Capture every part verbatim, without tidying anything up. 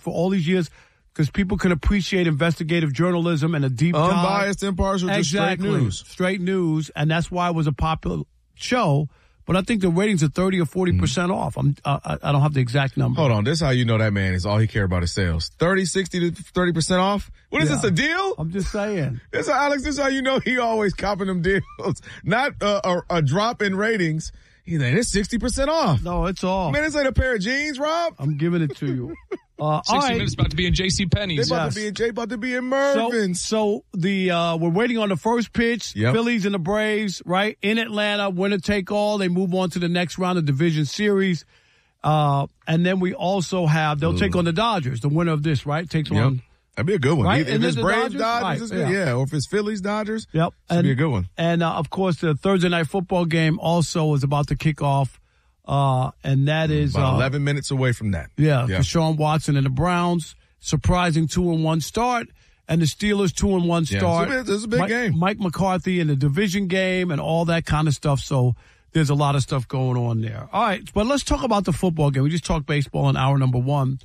for all these years because people can appreciate investigative journalism and a deep dive. Unbiased, impartial, just exactly. straight news. Straight news, and that's why it was a popular show. But I think the ratings are thirty or forty percent mm. off. I'm, uh, I don't have the exact number. Hold on. This is how you know that man is all he care about is sales. thirty, sixty to thirty percent off? What is yeah. this, a deal? I'm just saying. This, Alex, this is how you know he always copping them deals. Not uh, a, a drop in ratings. He's like, it's sixty percent off. No, it's off. Man, this ain't a pair of jeans, Rob. I'm giving it to you. Uh, sixty all right. minutes about to be in JCPenney's. They're about yes. to be in J, about to be in Mervin's. So, so the uh, we're waiting on the first pitch. Yep. Phillies and the Braves, right in Atlanta, winner take all. They move on to the next round of division series, uh, and then we also have they'll Ooh. take on the Dodgers. The winner of this, right, takes yep. on. That'd be a good one. Right? If, if it's Braves, Dodgers, Dodgers right. it's yeah. yeah, or if it's Phillies, Dodgers, yep, that'd and, be a good one. And uh, of course, the Thursday night football game also is about to kick off. Uh, and that is about uh, eleven minutes away from that. Yeah, yeah. Deshaun Watson and the Browns, surprising two and one start, and the Steelers two and one start. Yeah, this is a big Mike, game. Mike McCarthy in the division game and all that kind of stuff. So there's a lot of stuff going on there. All right, but let's talk about the football game. We just talked baseball in hour number one,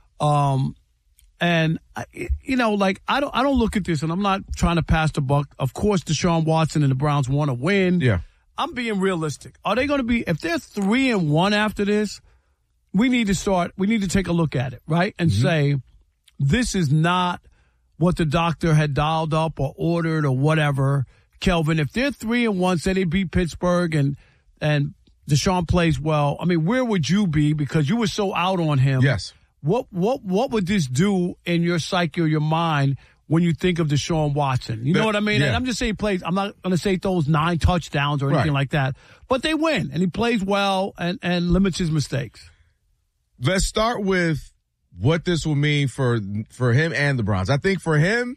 um, and I, you know, like I don't, I don't look at this, and I'm not trying to pass the buck. Of course, Deshaun Watson and the Browns want to win. Yeah. I'm being realistic. Are they going to be, if they're three and one after this, we need to start, we need to take a look at it, right? And mm-hmm. say, this is not what the doctor had dialed up or ordered or whatever. Kelvin, if they're three and one, say they beat Pittsburgh and, and Deshaun plays well, I mean, where would you be? Because you were so out on him. Yes. What, what, what would this do in your psyche or your mind when you think of Deshaun Watson? You know the, what I mean? Yeah. And I'm just saying he plays, I'm not going to say he throws nine touchdowns or anything right. like that, but they win and he plays well and, and limits his mistakes. Let's start with what this will mean for, for him and the Browns. I think for him,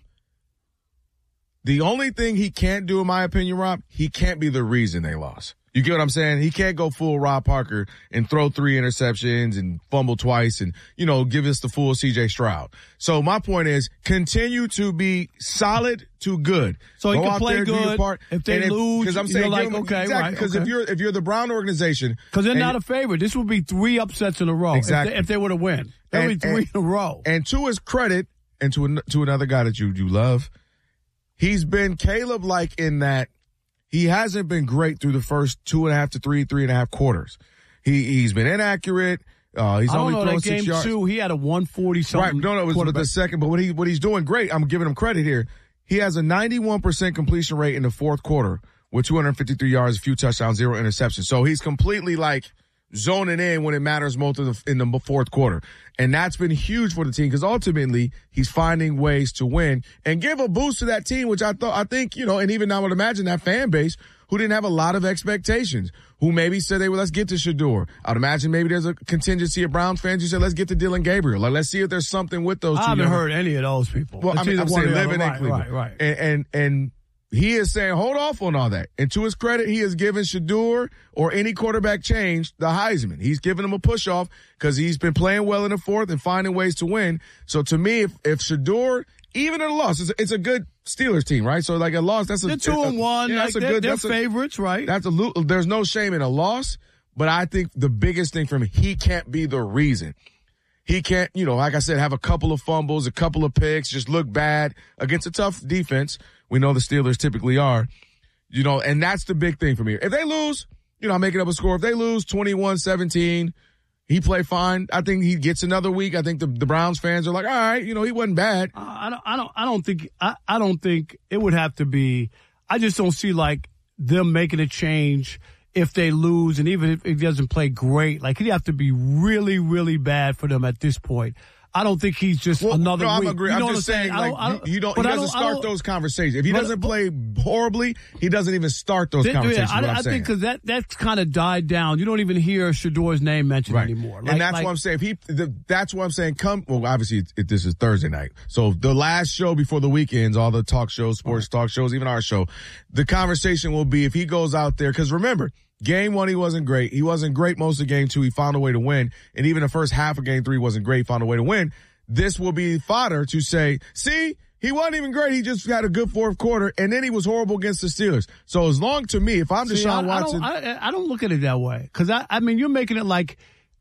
the only thing he can't do, in my opinion, Rob, he can't be the reason they lost. You get what I'm saying? He can't go full Rob Parker and throw three interceptions and fumble twice and, you know, give us the full C J Stroud. So my point is continue to be solid to good. So he go can out play there, good. Do your part. If they and lose, because I'm you're saying, like, them, okay, exactly, right. Because okay. if you're, if you're the Brown organization. Because they're and, not a favorite. This would be three upsets in a row. Exactly. If they, if they were to win. That would be three and, in a row. And to his credit, and to, an, to another guy that you, you love, he's been Caleb-like in that he hasn't been great through the first two and a half to three, three and a half quarters. He, he's been inaccurate. Uh, he's I don't only know, thrown that six game yards. Two, he had a one forty something. Right. No, no, it was the second, but what he, what he's doing great. I'm giving him credit here. He has a ninety-one percent completion rate in the fourth quarter with two hundred fifty-three yards, a few touchdowns, zero interceptions. So he's completely like zoning in when it matters most of the, in the fourth quarter. And that's been huge for the team because ultimately he's finding ways to win and give a boost to that team, which I thought, I think, you know, and even I would imagine that fan base who didn't have a lot of expectations, who maybe said, they well, let's get to Shedeur. I'd imagine maybe there's a contingency of Browns fans who said, let's get to Dylan Gabriel. Like, let's see if there's something with those two. I haven't young- heard any of those people. Well, It's I mean, I'm saying living in right, Cleveland. Right, right. And, and, and he is saying, hold off on all that. And to his credit, he has given Shedeur or any quarterback change the Heisman. He's given him a push off because he's been playing well in the fourth and finding ways to win. So to me, if, if Shedeur, even in a loss, it's a, it's a good Steelers team, right? So like a loss, that's a, they're two and one. Yeah, like that's a they're, good, they're that's a, favorites, right? That's a, there's no shame in a loss, but I think the biggest thing for him, he can't be the reason. He can't, you know, like I said, have a couple of fumbles, a couple of picks, just look bad against a tough defense. We know the Steelers typically are, you know, and that's the big thing for me. If they lose, you know, I'm making up a score. If they lose twenty-one seventeen, he played fine. I think he gets another week. I think the, the Browns fans are like, all right, you know, he wasn't bad. Uh, I don't, I don't, I don't think, I, I don't think it would have to be, I just don't see like them making a change if they lose, and even if he doesn't play great, like he'd have to be really, really bad for them at this point. I don't think he's just well, another no, I'm week. agree. You know I'm just saying, I don't, like, I don't, you don't, he doesn't start those conversations. If he but, doesn't but, play horribly, he doesn't even start those th- conversations. Yeah, I, what I'm I saying. think because that, that's kind of died down. You don't even hear Shedeur's name mentioned right. anymore. Like, and that's like, what I'm saying. If he, the, that's what I'm saying. Come, well, obviously it, it, this is Thursday night. So the last show before the weekends, all the talk shows, sports right. talk shows, even our show, the conversation will be if he goes out there, because remember, game one, he wasn't great. He wasn't great most of game two. He found a way to win. And even the first half of game three wasn't great. He found a way to win. This will be fodder to say, see, he wasn't even great. He just had a good fourth quarter, and then he was horrible against the Steelers. So as long to me, if I'm see, Deshaun I, Watson. I don't, I, I don't look at it that way. Because, I, I mean, you're making it like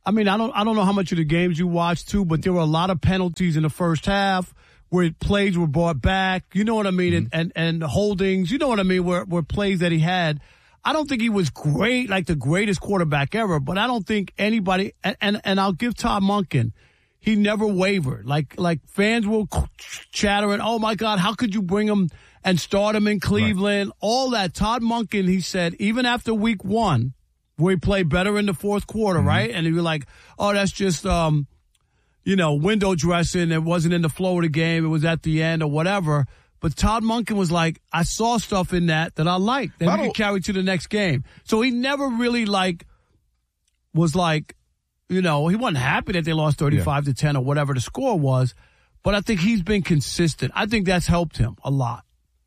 I mean, I don't I don't know how much of the games you watched too, but there were a lot of penalties in the first half where plays were brought back. You know what I mean? Mm-hmm. And, and and holdings. You know what I mean? Where where plays that he had. I don't think he was great, like the greatest quarterback ever, but I don't think anybody. And and, and I'll give Todd Monken. He never wavered. Like like fans were chattering, oh, my God, how could you bring him and start him in Cleveland? Right. All that. Todd Monken, he said, even after week one, where he played better in the fourth quarter, mm-hmm. right? And he was like, oh, that's just, um, you know, window dressing. It wasn't in the flow of the game. It was at the end or whatever. But Todd Monken was like, I saw stuff in that that I liked that we could carry to the next game. So he never really, like, was like, you know, he wasn't happy that they lost thirty-five to ten or whatever the score was, but I think he's been consistent. I think that's helped him a lot.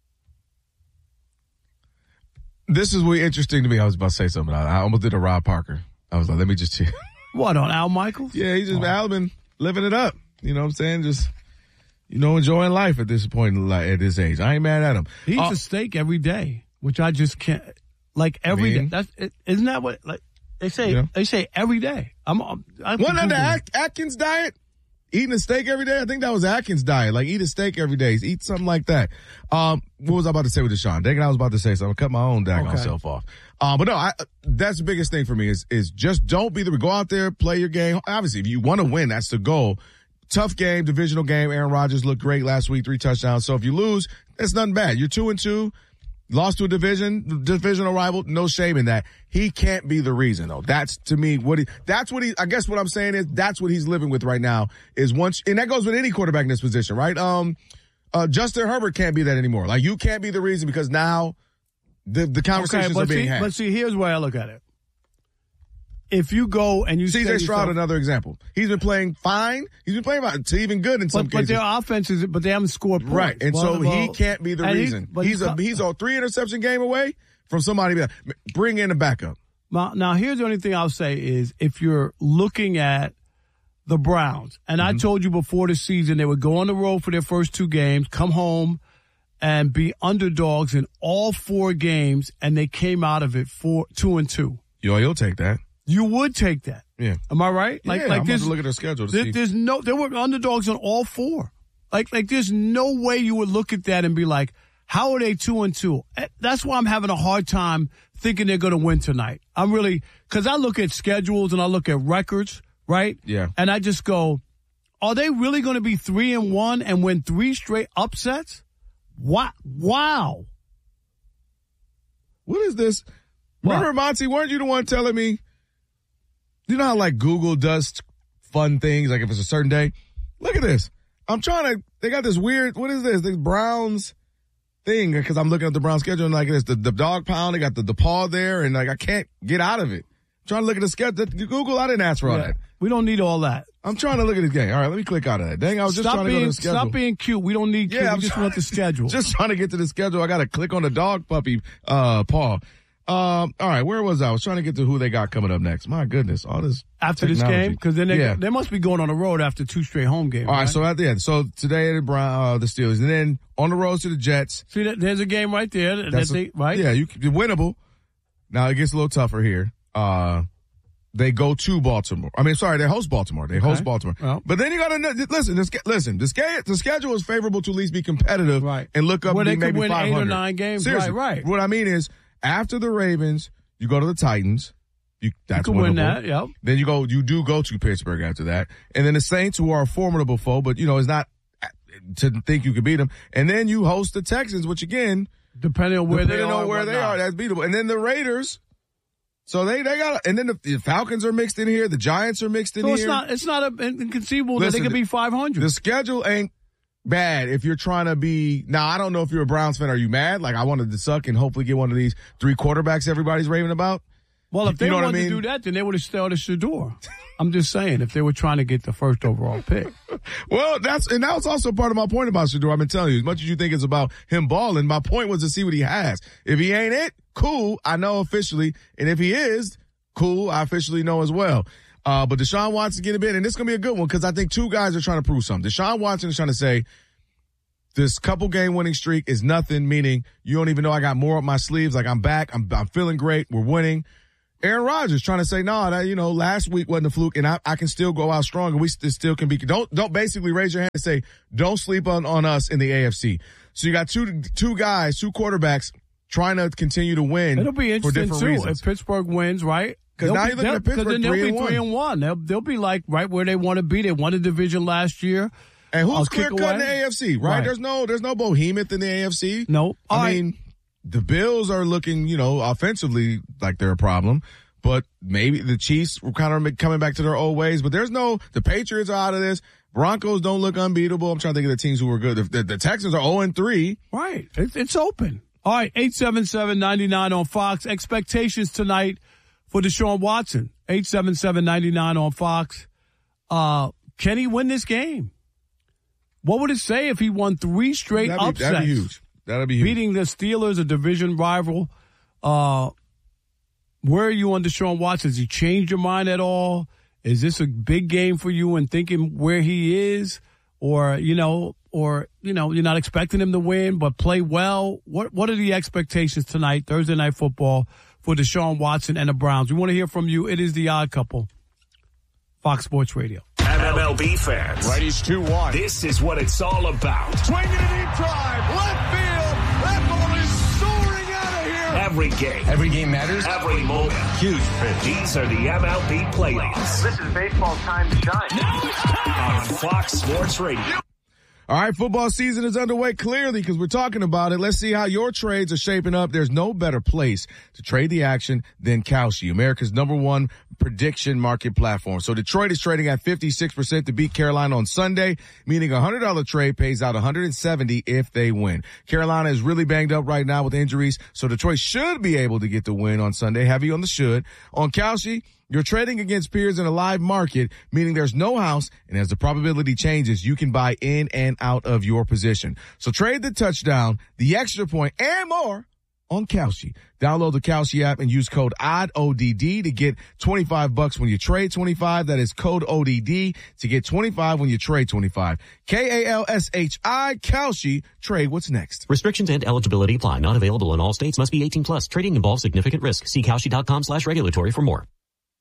This is really interesting to me. I was about to say something. I, I almost did a Rob Parker. I was like, let me just cheer. What, on Al Michaels? Yeah, he's just, oh. Al been living it up. You know what I'm saying? Just, you know, enjoying life at this point in life, at this age. I ain't mad at him. He eats uh, a steak every day, which I just can't, like every I mean, day. That's, isn't that what, like, They say yeah. they say every day. I'm. I'm Wasn't that the At- Atkins diet? Eating a steak every day? I think that was Atkins' diet. Like, eat a steak every day. Eat something like that. Um, what was I about to say with Deshaun? Dang, I was about to say something. Cut my own daggone okay. self off. Um, but no, I, that's the biggest thing for me is is just don't be the go out there, play your game. Obviously, if you want to win, that's the goal. Tough game, divisional game. Aaron Rodgers looked great last week, three touchdowns. So if you lose, it's nothing bad. You're two and two. Lost to a division, divisional rival, no shame in that. He can't be the reason, though. That's, to me, what he, that's what he, I guess what I'm saying is, that's what he's living with right now, is once, and that goes with any quarterback in this position, right? Um, uh, Justin Herbert can't be that anymore. Like, you can't be the reason because now the, the conversations okay, are being see, had. But see, here's where I look at it. If you go and you C J Stroud, another example. He's been playing fine. He's been playing about to even good in some but, cases. But their offenses, but they haven't scored points. Right, and so he can't be the reason. He, he's a he's a three interception game away from somebody. Bring in a backup. Now, now, here's the only thing I'll say is if you're looking at the Browns, and mm-hmm. I told you before the season they would go on the road for their first two games, come home, and be underdogs in all four games, and they came out of it four, two and two. Yo, you'll take that. You would take that. Yeah. Am I right? Like, yeah, like I'm going to look at their schedule to there, see. There's no, there were underdogs on all four. Like, like there's no way you would look at that and be like, how are they two and two? That's why I'm having a hard time thinking they're going to win tonight. I'm really, cause I look at schedules and I look at records, right? Yeah. And I just go, are they really going to be three and one and win three straight upsets? Wow. Wow. What is this? What? Remember, Monty, weren't you the one telling me, you know how, like, Google does fun things, like if it's a certain day? Look at this. I'm trying to, they got this weird, what is this? This Browns thing, because I'm looking at the Browns schedule and, like, this, the, the dog pound, they got the, the paw there, and, like, I can't get out of it. I'm trying to look at the schedule. Google, I didn't ask for all yeah, that. We don't need all that. I'm trying to look at this game. All right, let me click out of that. Dang, I was just stop trying to being, go to the schedule. Stop being cute. We don't need cute. Yeah, we just trying, want the schedule. Just trying to get to the schedule. I got to click on the dog puppy uh, paw. Um, all right, where was I? I was trying to get to who they got coming up next. My goodness, all this after technology. this game, because then they yeah. they must be going on the road after two straight home games. All right, right? so at the end, so today the Brown, uh, the Steelers, and then on the road to the Jets. See, that, there's a game right there. That That's they, a, right? Yeah, you you're winnable. Now it gets a little tougher here. Uh, they go to Baltimore. I mean, sorry, they host Baltimore. They host okay. Baltimore. Well, but then you got to listen. This, listen, the schedule, the schedule is favorable to at least be competitive, right? And look up where and they be could maybe win five hundred. eight or nine games. Seriously, right, right. What I mean is, after the Ravens, you go to the Titans. You, that's you can win winnable. that, yep. Then you go, you do go to Pittsburgh after that. And then the Saints, who are a formidable foe, but, you know, it's not to think you could beat them. And then you host the Texans, which, again, depending on where depending they on are, where they are, that's beatable. And then the Raiders. So they, they got, and then the, the Falcons are mixed in here. The Giants are mixed in so here. So it's not, it's not a, inconceivable Listen, that they could be five hundred. The schedule ain't bad if you're trying to be, now I don't know if you're a Browns fan. Are you mad? Like, I wanted to suck and hopefully get one of these three quarterbacks everybody's raving about. Well, if they you know wanted I mean? to do that, then they would have started Shador. I'm just saying, if they were trying to get the first overall pick. Well, that's, and that was also part of my point about Shador. I've been telling you, as much as you think it's about him balling, my point was to see what he has. If he ain't it, cool, I know officially. And if he is, cool, I officially know as well. Uh, but Deshaun Watson get a bit, and this is going to be a good one because I think two guys are trying to prove something. Deshaun Watson is trying to say, this couple game winning streak is nothing, meaning you don't even know I got more up my sleeves. Like, I'm back. I'm, I'm feeling great. We're winning. Aaron Rodgers trying to say, no, that, you know, last week wasn't a fluke, and I, I can still go out strong, and we st- still can be. Don't don't basically raise your hand and say, don't sleep on, on us in the A F C. So you got two two guys, two quarterbacks trying to continue to win. It'll be interesting for different too reasons. if Pittsburgh wins, right? Because now you're looking at Pittsburgh then they'll three be and one. three and one. They'll they'll be like right where they want to be. They won a division last year. And who's I'll clear kick cut in the away. A F C, right? Right. There's no there's no behemoth in the A F C. No. I All right. mean, the Bills are looking, you know, offensively like they're a problem. But maybe the Chiefs were kind of coming back to their old ways. But there's no, the Patriots are out of this. Broncos don't look unbeatable. I'm trying to think of the teams who were good. The, the, the Texans are oh and three. Right. It, it's open. All right. eight seven seven, nine nine on Fox. Expectations tonight for Deshaun Watson. eight seven seven, nine nine on Fox. Uh, can he win this game? What would it say if he won three straight That'd be, upsets? that'd be huge. That'd be huge. Beating the Steelers, a division rival. Uh, where are you on Deshaun Watson? Has he changed your mind at all? Is this a big game for you and thinking where he is? Or, you know, or, you know, you're not expecting him to win, but play well? What What are the expectations tonight, Thursday Night Football, for Deshaun Watson and the Browns? We want to hear from you. It is The Odd Couple, Fox Sports Radio. M L B fans. Righties two one. This is what it's all about. Swinging a deep drive. Left field. That ball is soaring out of here. Every game. Every game matters. Every moment. Huge pitch. These are the M L B playoffs. This is baseball time to shine. Now it's time. On Fox Sports Radio. All right, football season is underway clearly because we're talking about it. Let's see how your trades are shaping up. There's no better place to trade the action than Kalshi, America's number one prediction market platform. So Detroit is trading at fifty-six percent to beat Carolina on Sunday, meaning a one hundred dollars trade pays out one hundred seventy dollars if they win. Carolina is really banged up right now with injuries, so Detroit should be able to get the win on Sunday. Heavy on the should. On Kalshi, you're trading against peers in a live market, meaning there's no house, and as the probability changes, you can buy in and out of your position. So trade the touchdown, the extra point, and more on Kalshi. Download the Kalshi app and use code O D D, O D D to get twenty-five bucks when you trade twenty-five. That is code O D D to get twenty-five when you trade twenty-five. K A L S H I, Kalshi. Trade what's next. Restrictions and eligibility apply. Not available in all states. Must be eighteen plus. Trading involves significant risk. See Kalshi.com slash regulatory for more.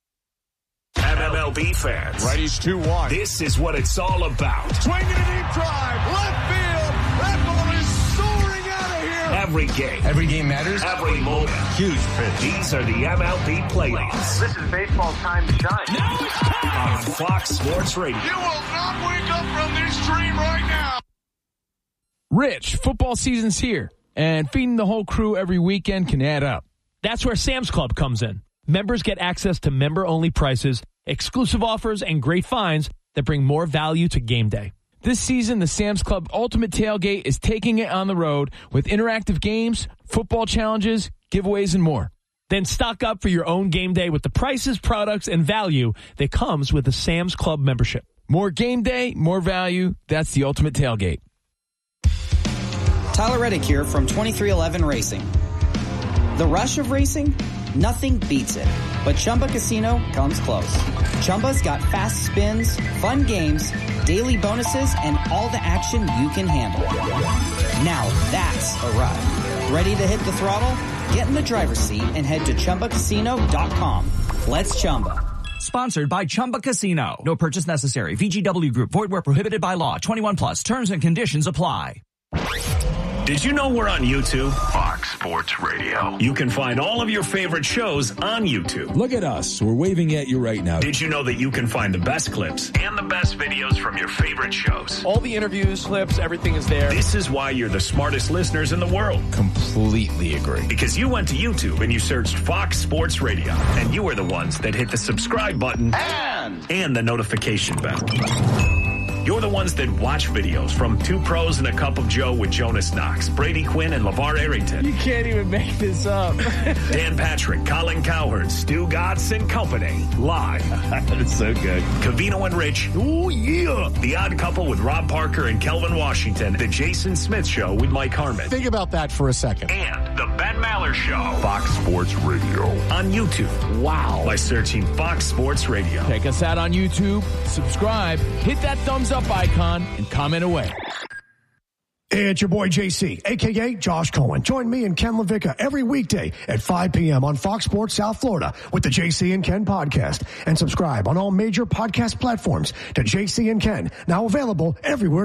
M L B fans. Righties two one. This is what it's all about. Swinging a deep drive. Left field. That ball is soaring out of here. Every game. Every game matters. Every moment. Huge pitch. These are the M L B playoffs. This is baseball time to shine. Now it's time. On Fox Sports Radio. You will not wake up from this dream right now. Rich, football season's here, and feeding the whole crew every weekend can add up. That's where Sam's Club comes in. Members get access to member-only prices, exclusive offers, and great finds that bring more value to game day. This season, the Sam's Club Ultimate Tailgate is taking it on the road with interactive games, football challenges, giveaways, and more. Then stock up for your own game day with the prices, products, and value that comes with a Sam's Club membership. More game day, more value. That's the Ultimate Tailgate. Tyler Reddick here from twenty-three eleven Racing. The rush of racing? Nothing beats it. But Chumba Casino comes close. Chumba's got fast spins, fun games, daily bonuses, and all the action you can handle. Now that's a ride. Ready to hit the throttle? Get in the driver's seat and head to Chumba Casino dot com. Let's Chumba. Sponsored by Chumba Casino. No purchase necessary. V G W Group. Void where prohibited by law. twenty-one plus. Terms and conditions apply. Did you know we're on YouTube? Fox Sports Radio. You can find all of your favorite shows on YouTube. Look at us. We're waving at you right now. Did you know that you can find the best clips and the best videos from your favorite shows? All the interviews, clips, everything is there. This is why you're the smartest listeners in the world. Completely agree. Because you went to YouTube and you searched Fox Sports Radio, and you are the ones that hit the subscribe button And, and the notification bell. You're the ones that watch videos from Two Pros and a Cup of Joe with Jonas Knox, Brady Quinn, and LeVar Arrington. You can't even make this up. Dan Patrick, Colin Cowherd, Stu Gatz and Company. Live. That's so good. Covino and Rich. Oh, yeah. The Odd Couple with Rob Parker and Kelvin Washington. The Jason Smith Show with Mike Harmon. think about that for a second. And the Ben Maller Show. Fox Sports Radio. On YouTube. Wow. By searching Fox Sports Radio. Check us out on YouTube, subscribe, hit that thumbs up icon, and comment away. It's your boy J C, a k a. Josh Cohen. Join me and Ken LaVicka every weekday at five p.m. on Fox Sports South Florida with the J C and Ken podcast. And subscribe on all major podcast platforms to J C and Ken, now available everywhere